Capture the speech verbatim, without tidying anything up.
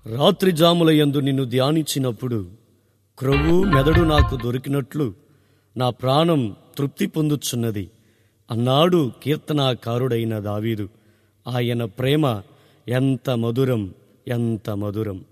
రాత్రి జాములయందు నిన్ను ధ్యానించినప్పుడు క్రొవ్వు మెదడు నాకు దొరికినట్లు నా ప్రాణం తృప్తి పొందుచున్నది అన్నాడు కీర్తనాకారుడైన దావీదు. ఆయన ప్రేమ ఎంత మధురం, ఎంత మధురం!